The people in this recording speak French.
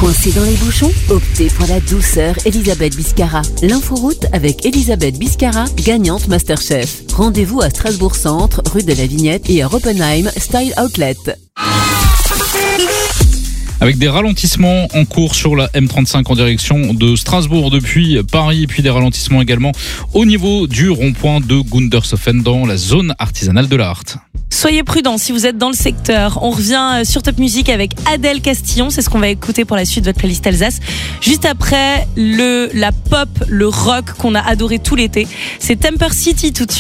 Coincé dans les bouchons? Optez pour la douceur Elisabeth Biscara. L'inforoute avec Elisabeth Biscara, gagnante Masterchef. Rendez-vous à Strasbourg Centre, rue de la Vignette et à Oppenheim Style Outlet. Avec des ralentissements en cours sur la M35 en direction de Strasbourg depuis Paris, et puis des ralentissements également au niveau du rond-point de Gundershofen dans la zone artisanale de la Hart. Soyez prudents si vous êtes dans le secteur. On revient sur Top Music avec Adèle Castillon. C'est ce qu'on va écouter pour la suite de votre playlist Alsace. Juste après la pop, le rock qu'on a adoré tout l'été. C'est Temper City tout de suite.